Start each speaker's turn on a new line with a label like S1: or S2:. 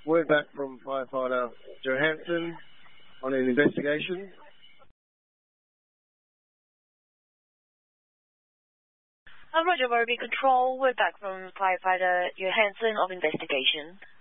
S1: We're back from firefighter Johansson on an investigation.
S2: Roger, Verbi Control. We're back from firefighter Johansson of investigation.